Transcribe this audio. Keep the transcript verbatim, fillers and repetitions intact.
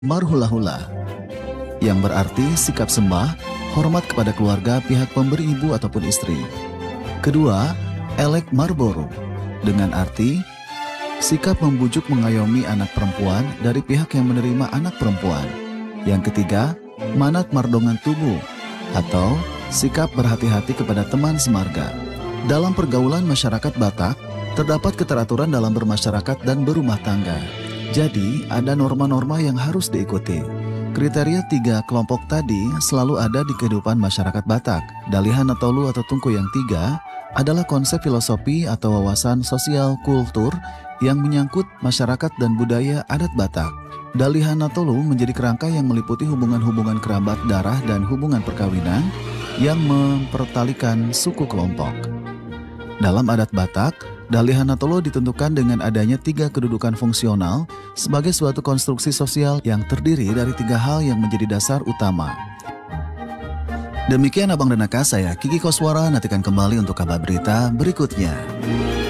marhula-hula, yang berarti sikap sembah, hormat kepada keluarga pihak pemberi ibu ataupun istri. Kedua, elek marboro, dengan arti sikap membujuk mengayomi anak perempuan dari pihak yang menerima anak perempuan. Yang ketiga, manat mardongan tubuh, atau sikap berhati-hati kepada teman semarga. Dalam pergaulan masyarakat Batak, terdapat keteraturan dalam bermasyarakat dan berumah tangga. Jadi, ada norma-norma yang harus diikuti. Kriteria tiga kelompok tadi selalu ada di kehidupan masyarakat Batak. Dalihan Natolu atau Tungku yang tiga adalah konsep filosofi atau wawasan sosial kultur yang menyangkut masyarakat dan budaya adat Batak. Dalihan Natolu menjadi kerangka yang meliputi hubungan-hubungan kerabat darah dan hubungan perkawinan yang mempertalikan suku kelompok. Dalam adat Batak, Dalihan Natolu ditentukan dengan adanya tiga kedudukan fungsional sebagai suatu konstruksi sosial yang terdiri dari tiga hal yang menjadi dasar utama. Demikian Abang dan Aka, saya Kiki Koswara, nantikan kembali untuk kabar berita berikutnya.